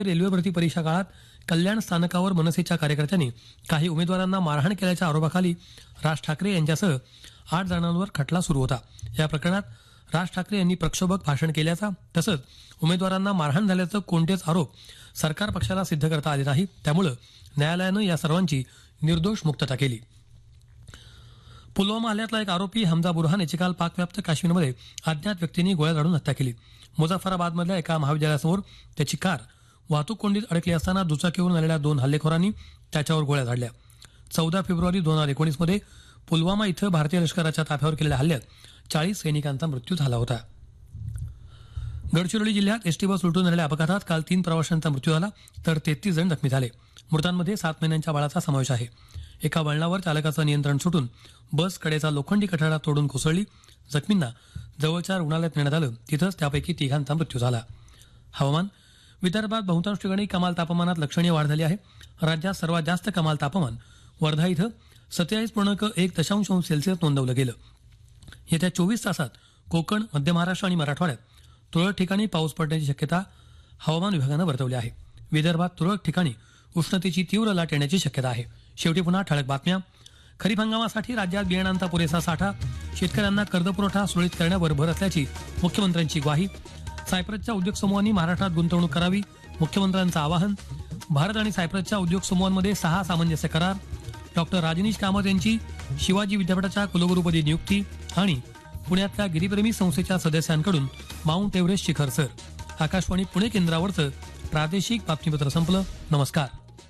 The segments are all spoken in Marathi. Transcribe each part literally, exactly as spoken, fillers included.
रेल्वे भरती परीक्षा काळात कल्याण स्थानकावर मनसेच्या कार्यकर्त्यांनी काही उमेदवारांना मारहाण केल्याच्या आरोपाखाली राज ठाकरे यांच्यासह आठ जणांवर खटला सुरू होता. या प्रकरणात राज ठाकरे यांनी प्रक्षोभक भाषण केल्याचा तसंच उमेदवारांना मारहाण झाल्याचं कोणतेच आरोप सरकार पक्षाला सिद्ध करता आले नाही. त्यामुळे न्यायालयानं या सर्वांची निर्दोष मुक्तता केली. पुलवामा हल्ल्यातला एक आरोपी हमजा बुरहान याची काल पाकव्याप्त काश्मीरमध्ये अज्ञात व्यक्तींनी गोळ्या झाडून हत्या केली. मुझफ्फराबादमधल्या एका महाविद्यालयासमोर त्याची कार वाहतूक कोंडीत अडकली असताना दुचाकीवरून आलेल्या दोन हल्लेखोरांनी त्याच्यावर गोळ्या झाडल्या. चौदा फेब्रुवारी दोन हजार एकोणीस मध्ये पुलवामा इथं भारतीय लष्कराच्या ताफ्यावर केलेल्या हल्ल्यात चाळीस सैनिकांचा मृत्यू झाला होता. गडचिरोली जिल्ह्यात एसटी बस उलटून झालेल्या अपघातात काल तीन प्रवाशांचा मृत्यू झाला तर तेहतीस जण जखमी झाले. मृतांमध्ये सात महिन्यांच्या बाळाचा समावेश आहे. एका वळणावर चालकाचं नियंत्रण सुटून बस कडेचा लोखंडी कठडा तोडून कोसळली. जखमींना जवळच्या रुग्णालयात नेण्यात आलं. तिथंच त्यापैकी तिघांचा मृत्यू झाला. हवामान. विदर्भात बहुतांश ठिकाणी कमाल तापमानात लक्षणीय वाढ झाली आहे. राज्यात सर्वात जास्त कमाल तापमान वर्धा इथं सत्तेचाळीस पूर्णांक एक दशांश अंश सेल्सिअस नोंदवलं गेलं. येत्या चोवीस तासात कोकण, मध्य महाराष्ट्र आणि मराठवाड्यात तुरळक ठिकाणी पाऊस पडण्याची शक्यता हवामान विभागानं वर्तवली आहे. विदर्भात तुरळक ठिकाणी उष्णतेची तीव्र लाट येण्याची शक्यता आहे. शेवटी पुन्हा ठळक बातम्या. खरीप हंगामासाठी राज्यात बियाणांचा पुरेसा साठा, शेतकऱ्यांना कर्जपुरवठा सुरळीत करण्यावर भर असल्याची मुख्यमंत्र्यांची ग्वाही. सायप्रसच्या उद्योग समूहांनी महाराष्ट्रात गुंतवणूक करावी, मुख्यमंत्र्यांचं आवाहन. भारत आणि सायप्रसच्या उद्योग समूहांमध्ये सहा सामंजस्य करार. डॉक्टर राजनीश कामत यांची शिवाजी विद्यापीठाच्या कुलगुरूपदी नियुक्ती आणि पुण्यातल्या गिरीप्रेमी संस्थेच्या सदस्यांकडून माउंट एव्हरेस्ट शिखर सर. आकाशवाणी पुणे केंद्रावरचं प्रादेशिक बातमीपत्र संपलं. नमस्कार.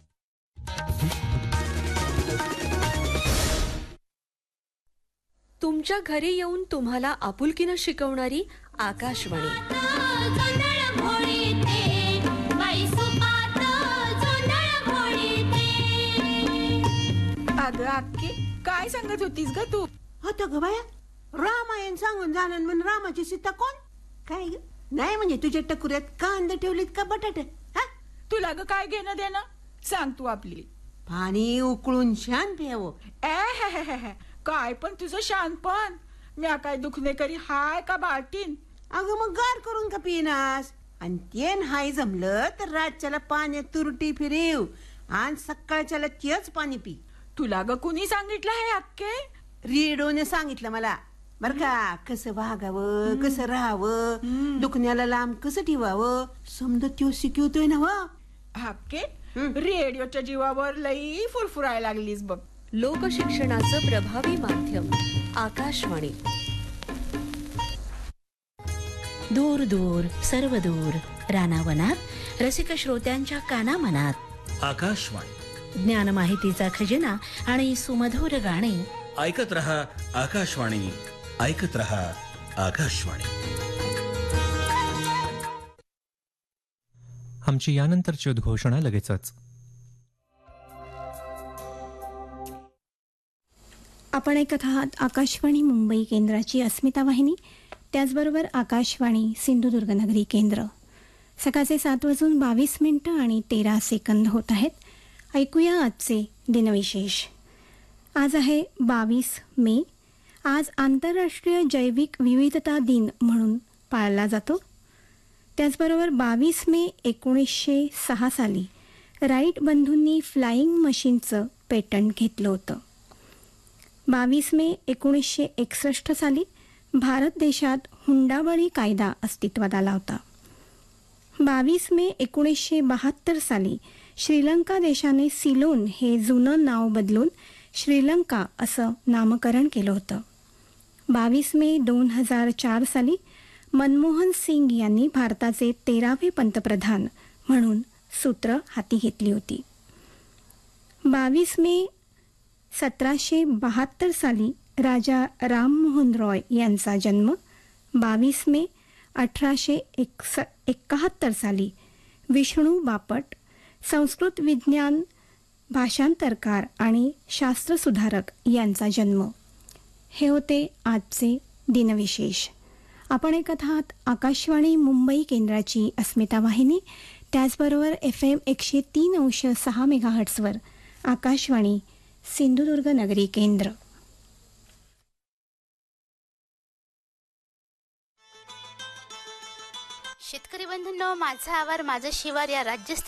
तुमच्या घरी येऊन तुम्हाला आपुलकीनं शिकवणारी आकाशवाणी. अगं अक्की, काय सांगत होतीस ग तू? होत ग बाया, रामायण सांगून झालं म्हणून रामाची सीता कोण? काय ग? नाही म्हणजे तुझ्या टकुऱ्यात कांदे ठेवलीत का बटाटे? हा, तुला ग काय घेणं देणं? सांग तू आपली. पाणी उकळून शान प्यावं. ए काय पण तुझं शानपण. म्या काय दुखणे करी हाय का बाटीन? अगं मग गार करून का पिनास? आणि ते हाय जमलं तर रातच्याला पाण्यात तुरटी फिरेव आणि सकाळच्याला तेच पाणी पी. तुला ग कुणी सांगितलं हे अक्के? रेडिओने सांगितलं मला बर का. कसं वागावं, कसं राहावं, दुखण्याला लांब कसं ठेवावं समजा त्यो शिकवतोय ना. वा अक्के, रेडिओच्या जीवावर लई फुरफुरायला लागलीस बघ. लोकशिक्षणाचं प्रभावी माध्यम आकाशवाणी. दूर दूर सर्व दूर रानावनात रसिक श्रोत्यांच्या कानामनात आकाशवाणी. ज्ञान माहितीचा खजिना आणि सुमधुर गाणी. ऐकत रहा आकाशवाणी, ऐकत रहा आकाशवाणी. आमची यानंतरची उद्घोषणा लगेचच. आपण ऐकत आहात आकाशवाणी मुंबई केंद्राची अस्मिता वाहिनी, त्याचबरोबर आकाशवाणी सिंधुदुर्ग नगरी केंद्र. सकाळचे सात वाजून बावीस मिनिटं आणि तेरा सेकंद होत आहेत. ऐकूया आजचे दिनविशेष. आज आहे बावीस मे. आज आंतरराष्ट्रीय जैविक विविधता दिन म्हणून पाळला जातो. त्याचबरोबर बावीस मे एकोणीसशे सहा साली राईट बंधूंनी फ्लाईंग मशीनचं पेटंट घेतलं होतं. बावीस मे एकोणीसशे एकसष्ट साली भारत देशात हुंडाबळी कायदा अस्तित्वात आला होता. बावीस मे एकोणीसशे बहात्तर साली श्रीलंका देशाने सिलोन हे जुनं नाव बदलून श्रीलंका असं नामकरण केलं होतं. बावीस मे दोन हजार चार साली मनमोहन सिंग यांनी भारताचे तेरावे पंतप्रधान म्हणून सूत्र हाती घेतली होती. बावीस मे सतराशे बहात्तर साली राजा राममोहन रॉय यांचा जन्म. बावीस मे अठराशे एकस एकाहत्तर साली विष्णू बापट संस्कृत विज्ञान भाषांतरकार आणि शास्त्रसुधारक यांचा जन्म. हे होते आजचे दिनविशेष. आपण ऐकत आहात आकाशवाणी मुंबई केंद्राची अस्मिता वाहिनी, त्याचबरोबर एफ एम एकशे तीन अंश सहा मेगाहर्ट्सवर आकाशवाणी सिंधुदुर्ग नगरी केंद्र. शेतकरी बंधूंनो, माझा आवार माझं शिवार या राज्यस्तरीय